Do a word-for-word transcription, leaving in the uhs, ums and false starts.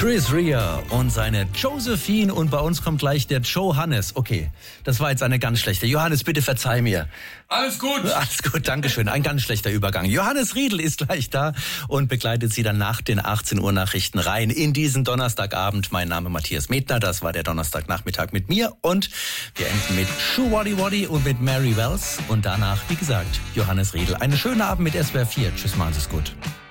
Chris Rea und seine Josephine und bei uns kommt gleich der Johannes. Okay, das war jetzt eine ganz schlechte. Johannes, bitte verzeih mir. Alles gut. Alles gut, Dankeschön. Ein ganz schlechter Übergang. Johannes Riedl ist gleich da und begleitet Sie dann nach den achtzehn Uhr Nachrichten rein in diesen Donnerstagabend. Mein Name Matthias Medner, das war der Donnerstagnachmittag mit mir und wir enden mit Shu Waddy Waddy und mit Mary Wells und danach, wie gesagt, Johannes Riedl. Einen schönen Abend mit S W R vier. Tschüss, machen Sie es gut.